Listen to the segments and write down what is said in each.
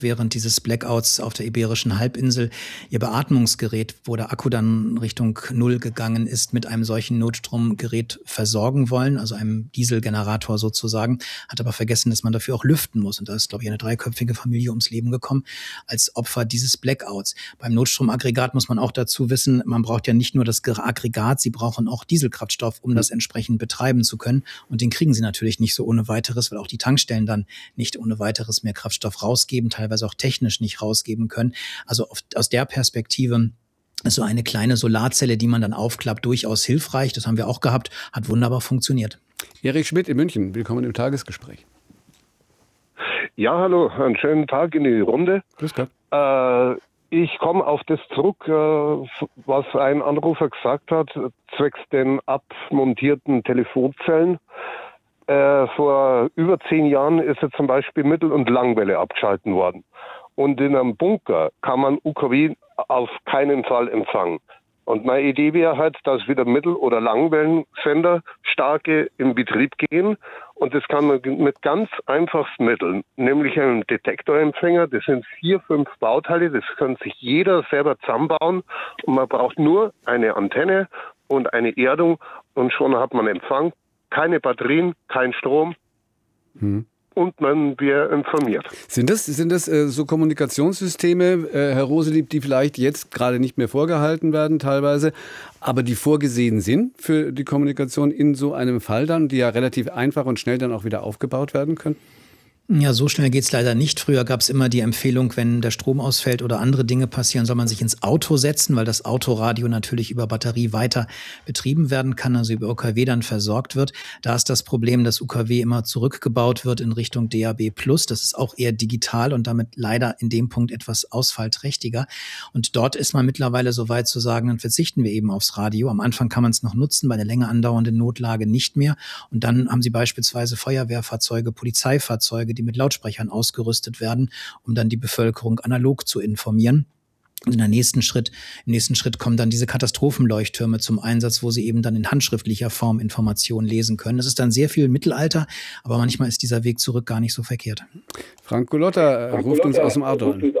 während dieses Blackouts auf der Iberischen Halbinsel ihr Beatmungsgerät, wo der Akku dann Richtung Null gegangen ist, mit einem solchen Notstromgerät versorgen wollen, also einem Dieselgenerator sozusagen, hat aber vergessen, dass man dafür auch lüften muss. Und da ist, glaube ich, eine dreiköpfige Familie ums Leben gekommen als Opfer dieses Blackouts. Beim Notstromaggregat muss man auch dazu wissen, man braucht ja nicht nur das Aggregat, sie brauchen auch Dieselkraftstoff, um das entsprechend betreiben zu können. Und den kriegen sie natürlich nicht so ohne weiteres, weil auch die Tankstellen dann nicht ohne weiteres mehr Kraftstoff rausgeben, teilweise auch technisch nicht rausgeben können. Also aus der Perspektive ist so eine kleine Solarzelle, die man dann aufklappt, durchaus hilfreich. Das haben wir auch gehabt, hat wunderbar funktioniert. Erich Schmidt in München, willkommen im Tagesgespräch. Ja, hallo, einen schönen Tag in die Runde. Grüß Gott. Ich komme auf das zurück, was ein Anrufer gesagt hat, zwecks den abmontierten Telefonzellen. Vor über 10 Jahren ist ja zum Beispiel Mittel- und Langwelle abgeschalten worden. Und in einem Bunker kann man UKW auf keinen Fall empfangen. Und meine Idee wäre halt, dass wieder Mittel- oder Langwellensender starke in Betrieb gehen. Und das kann man mit ganz einfachsten Mitteln, nämlich einem Detektorempfänger. Das sind 4, 5 Bauteile, das kann sich jeder selber zusammenbauen. Und man braucht nur eine Antenne und eine Erdung und schon hat man Empfang. Keine Batterien, kein Strom und man wird informiert. Sind das so Kommunikationssysteme, Herr Roselieb, die vielleicht jetzt gerade nicht mehr vorgehalten werden teilweise, aber die vorgesehen sind für die Kommunikation in so einem Fall dann, die ja relativ einfach und schnell dann auch wieder aufgebaut werden können? Ja, so schnell geht's leider nicht. Früher gab's immer die Empfehlung, wenn der Strom ausfällt oder andere Dinge passieren, soll man sich ins Auto setzen, weil das Autoradio natürlich über Batterie weiter betrieben werden kann, also über UKW dann versorgt wird. Da ist das Problem, dass UKW immer zurückgebaut wird in Richtung DAB+. Das ist auch eher digital und damit leider in dem Punkt etwas ausfallträchtiger. Und dort ist man mittlerweile so weit zu sagen, dann verzichten wir eben aufs Radio. Am Anfang kann man es noch nutzen, bei einer länger andauernden Notlage nicht mehr. Und dann haben Sie beispielsweise Feuerwehrfahrzeuge, Polizeifahrzeuge, die mit Lautsprechern ausgerüstet werden, um dann die Bevölkerung analog zu informieren. Und im nächsten Schritt kommen dann diese Katastrophenleuchttürme zum Einsatz, wo sie eben dann in handschriftlicher Form Informationen lesen können. Das ist dann sehr viel Mittelalter, aber manchmal ist dieser Weg zurück gar nicht so verkehrt. Frank Gulotta ruft uns aus dem Auto an.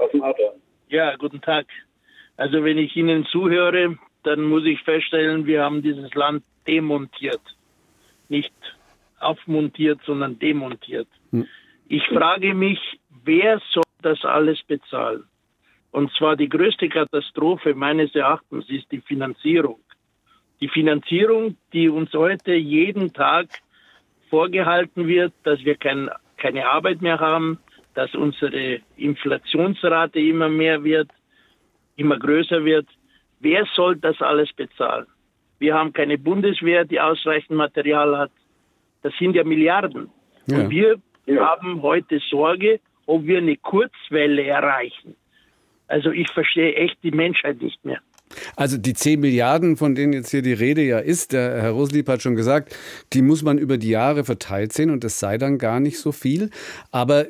Ja, guten Tag. Also wenn ich Ihnen zuhöre, dann muss ich feststellen, wir haben dieses Land demontiert. Nicht aufmontiert, sondern demontiert. Ich frage mich, wer soll das alles bezahlen? Und zwar die größte Katastrophe meines Erachtens ist die Finanzierung. Die Finanzierung, die uns heute jeden Tag vorgehalten wird, dass wir keine Arbeit mehr haben, dass unsere Inflationsrate immer mehr wird, immer größer wird. Wer soll das alles bezahlen? Wir haben keine Bundeswehr, die ausreichend Material hat. Das sind ja Milliarden. Ja. Und wir haben heute Sorge, ob wir eine Kurzwelle erreichen. Also ich verstehe echt die Menschheit nicht mehr. Also die 10 Milliarden, von denen jetzt hier die Rede ja ist, der Herr Roselieb hat schon gesagt, die muss man über die Jahre verteilt sehen und das sei dann gar nicht so viel. Aber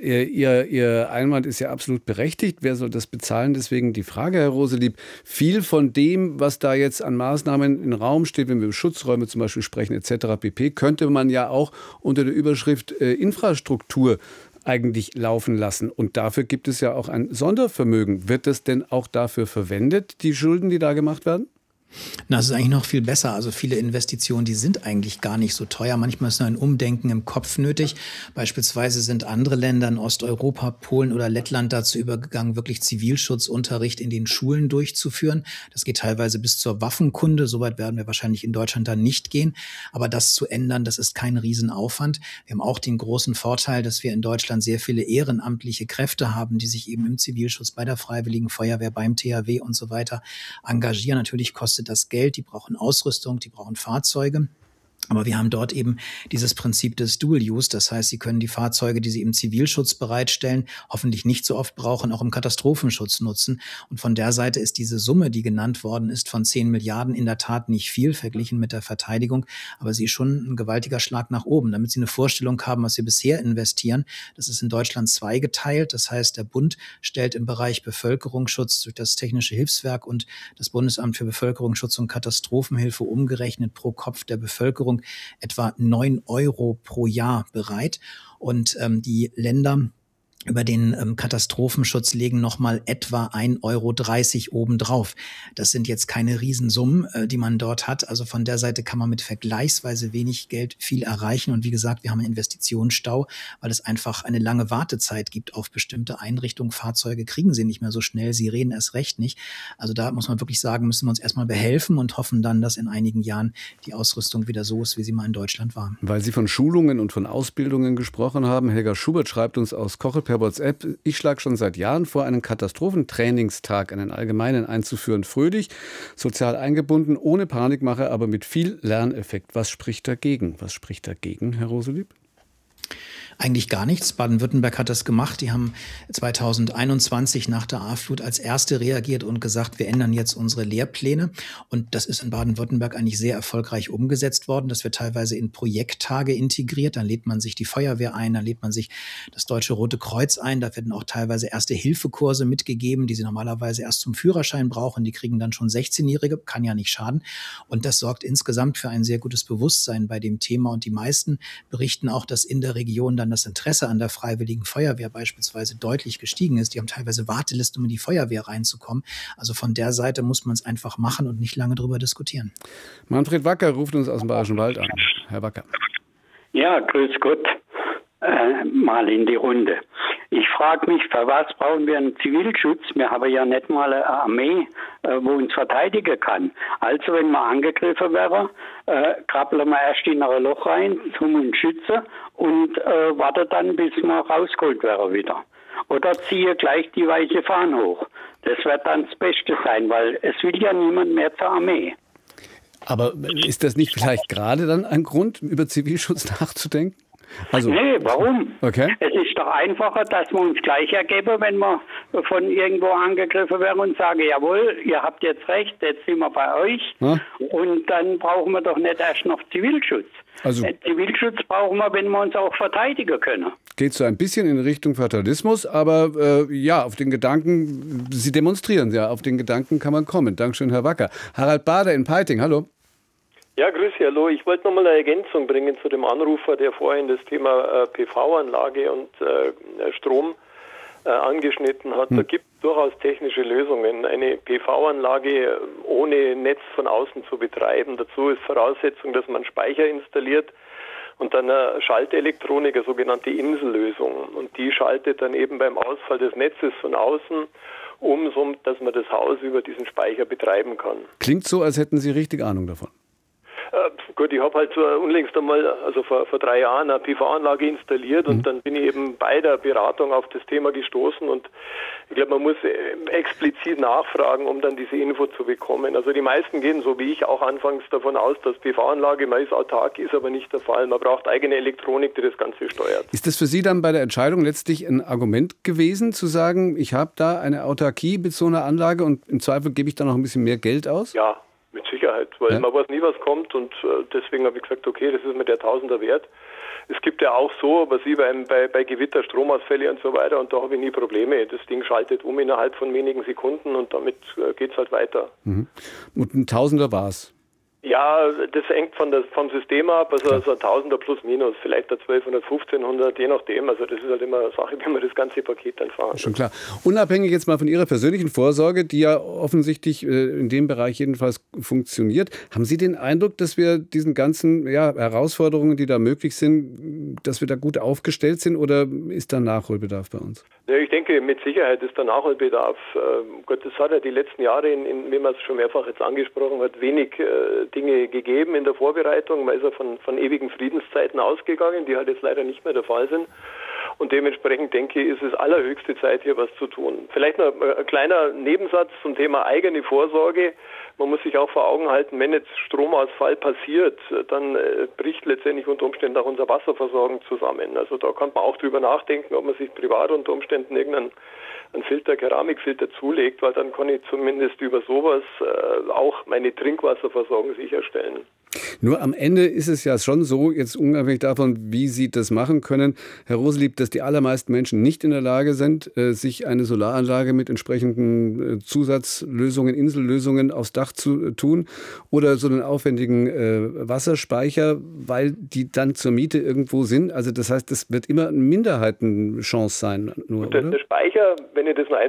Ihr Einwand ist ja absolut berechtigt. Wer soll das bezahlen? Deswegen die Frage, Herr Roselieb, viel von dem, was da jetzt an Maßnahmen im Raum steht, wenn wir über Schutzräume zum Beispiel sprechen etc. pp., könnte man ja auch unter der Überschrift Infrastruktur eigentlich laufen lassen. Und dafür gibt es ja auch ein Sondervermögen. Wird das denn auch dafür verwendet, die Schulden, die da gemacht werden? Na, es ist eigentlich noch viel besser. Also viele Investitionen, die sind eigentlich gar nicht so teuer. Manchmal ist nur ein Umdenken im Kopf nötig. Beispielsweise sind andere Länder in Osteuropa, Polen oder Lettland dazu übergegangen, wirklich Zivilschutzunterricht in den Schulen durchzuführen. Das geht teilweise bis zur Waffenkunde. Soweit werden wir wahrscheinlich in Deutschland dann nicht gehen. Aber das zu ändern, das ist kein Riesenaufwand. Wir haben auch den großen Vorteil, dass wir in Deutschland sehr viele ehrenamtliche Kräfte haben, die sich eben im Zivilschutz, bei der Freiwilligen Feuerwehr, beim THW und so weiter engagieren. Natürlich kostet das Geld, die brauchen Ausrüstung, die brauchen Fahrzeuge. Aber wir haben dort eben dieses Prinzip des Dual-Use. Das heißt, Sie können die Fahrzeuge, die Sie im Zivilschutz bereitstellen, hoffentlich nicht so oft brauchen, auch im Katastrophenschutz nutzen. Und von der Seite ist diese Summe, die genannt worden ist, von 10 Milliarden in der Tat nicht viel verglichen mit der Verteidigung. Aber sie ist schon ein gewaltiger Schlag nach oben, damit Sie eine Vorstellung haben, was wir bisher investieren. Das ist in Deutschland zweigeteilt. Das heißt, der Bund stellt im Bereich Bevölkerungsschutz durch das Technische Hilfswerk und das Bundesamt für Bevölkerungsschutz und Katastrophenhilfe umgerechnet pro Kopf der Bevölkerung etwa 9 € pro Jahr bereit. Und die Länder über den Katastrophenschutz legen nochmal etwa 1,30 € obendrauf. Das sind jetzt keine Riesensummen, die man dort hat. Also von der Seite kann man mit vergleichsweise wenig Geld viel erreichen. Und wie gesagt, wir haben einen Investitionsstau, weil es einfach eine lange Wartezeit gibt auf bestimmte Einrichtungen. Fahrzeuge kriegen sie nicht mehr so schnell, Sirenen erst recht nicht. Also da muss man wirklich sagen, müssen wir uns erstmal behelfen und hoffen dann, dass in einigen Jahren die Ausrüstung wieder so ist, wie sie mal in Deutschland war. Weil Sie von Schulungen und von Ausbildungen gesprochen haben, Helga Schubert schreibt uns aus Kochel per WhatsApp: Ich schlage schon seit Jahren vor, einen Katastrophentrainingstag, einen allgemeinen einzuführen. Fröhlich, sozial eingebunden, ohne Panikmache, aber mit viel Lerneffekt. Was spricht dagegen? Was spricht dagegen, Herr Roselieb? Eigentlich gar nichts. Baden-Württemberg hat das gemacht. Die haben 2021 nach der A-Flut als erste reagiert und gesagt, wir ändern jetzt unsere Lehrpläne. Und das ist in Baden-Württemberg eigentlich sehr erfolgreich umgesetzt worden. Das wird teilweise in Projekttage integriert. Dann lädt man sich die Feuerwehr ein, dann lädt man sich das Deutsche Rote Kreuz ein. Da werden auch teilweise Erste-Hilfe-Kurse mitgegeben, die sie normalerweise erst zum Führerschein brauchen. Die kriegen dann schon 16-Jährige, kann ja nicht schaden. Und das sorgt insgesamt für ein sehr gutes Bewusstsein bei dem Thema. Und die meisten berichten auch, dass in der Region dann das Interesse an der Freiwilligen Feuerwehr beispielsweise deutlich gestiegen ist. Die haben teilweise Wartelisten, um in die Feuerwehr reinzukommen. Also von der Seite muss man es einfach machen und nicht lange drüber diskutieren. Manfred Wacker ruft uns aus dem Bayerischen Wald an. Herr Wacker. Ja, grüß Gott. Mal in die Runde. Ich frage mich, für was brauchen wir einen Zivilschutz? Wir haben ja nicht mal eine Armee, wo uns verteidigen kann. Also wenn wir angegriffen wären, krabbeln wir erst in ein Loch rein, zum uns schützen und warten dann, bis wir rausgeholt wären wieder. Oder ziehe gleich die weiche Fahne hoch. Das wird dann das Beste sein, weil es will ja niemand mehr zur Armee. Aber ist das nicht vielleicht gerade dann ein Grund, über Zivilschutz nachzudenken? Also, nee, warum? Okay. Es ist doch einfacher, dass wir uns gleich ergeben, wenn wir von irgendwo angegriffen werden und sagen, jawohl, ihr habt jetzt recht, jetzt sind wir bei euch. Ja. Und dann brauchen wir doch nicht erst noch Zivilschutz. Also, Zivilschutz brauchen wir, wenn wir uns auch verteidigen können. Geht so ein bisschen in Richtung Fatalismus, aber ja, auf den Gedanken, Sie demonstrieren ja, auf den Gedanken kann man kommen. Dankeschön, Herr Wacker. Harald Bader in Peiting, hallo. Ja, grüß Sie, hallo. Ich wollte nochmal eine Ergänzung bringen zu dem Anrufer, der vorhin das Thema PV-Anlage und Strom angeschnitten hat. Da gibt es durchaus technische Lösungen. Eine PV-Anlage ohne Netz von außen zu betreiben. Dazu ist Voraussetzung, dass man einen Speicher installiert und dann eine Schaltelektronik, eine sogenannte Insellösung. Und die schaltet dann eben beim Ausfall des Netzes von außen so dass man das Haus über diesen Speicher betreiben kann. Klingt so, als hätten Sie richtig Ahnung davon. Gut, ich habe halt so unlängst einmal, also vor 3 Jahren, eine PV-Anlage installiert und dann bin ich eben bei der Beratung auf das Thema gestoßen und ich glaube, man muss explizit nachfragen, um dann diese Info zu bekommen. Also die meisten gehen, so wie ich auch anfangs, davon aus, dass PV-Anlage, man ist autark, ist aber nicht der Fall. Man braucht eigene Elektronik, die das Ganze steuert. Ist das für Sie dann bei der Entscheidung letztlich ein Argument gewesen, zu sagen, ich habe da eine Autarkie mit so einer Anlage und im Zweifel gebe ich da noch ein bisschen mehr Geld aus? Ja. Mit Sicherheit, weil man weiß nie, was kommt und deswegen habe ich gesagt, okay, das ist mir der Tausender wert. Es gibt ja auch so, was ich bei Gewitter, Stromausfälle und so weiter und da habe ich nie Probleme. Das Ding schaltet um innerhalb von wenigen Sekunden und damit geht es halt weiter. Mhm. Und ein Tausender war es? Ja, das hängt vom System ab, also so ein Tausender plus minus, vielleicht ein 1200, 1500, je nachdem. Also das ist halt immer eine Sache, wie man das ganze Paket dann fahren. Schon klar. Unabhängig jetzt mal von Ihrer persönlichen Vorsorge, die ja offensichtlich in dem Bereich jedenfalls funktioniert, haben Sie den Eindruck, dass wir diesen ganzen Herausforderungen, die da möglich sind, dass wir da gut aufgestellt sind oder ist da Nachholbedarf bei uns? Ja, ich denke, mit Sicherheit ist da Nachholbedarf. Gott, das hat ja die letzten Jahre, wie man es schon mehrfach jetzt angesprochen hat, wenig Dinge gegeben in der Vorbereitung. Man ist ja von ewigen Friedenszeiten ausgegangen, die halt jetzt leider nicht mehr der Fall sind. Und dementsprechend denke ich, ist es allerhöchste Zeit, hier was zu tun. Vielleicht noch ein kleiner Nebensatz zum Thema eigene Vorsorge. Man muss sich auch vor Augen halten, wenn jetzt Stromausfall passiert, dann bricht letztendlich unter Umständen auch unsere Wasserversorgung zusammen. Also da kann man auch drüber nachdenken, ob man sich privat unter Umständen irgendeinen Filter, Keramikfilter zulegt, weil dann kann ich zumindest über sowas auch meine Trinkwasserversorgung sicherstellen. Nur am Ende ist es ja schon so, jetzt unabhängig davon, wie Sie das machen können, Herr Roselieb, dass die allermeisten Menschen nicht in der Lage sind, sich eine Solaranlage mit entsprechenden Zusatzlösungen, Insellösungen aufs Dach zu tun oder so einen aufwendigen Wasserspeicher, weil die dann zur Miete irgendwo sind. Also das heißt, das wird immer eine Minderheitenchance sein. Nur, der Speicher, wenn ich das noch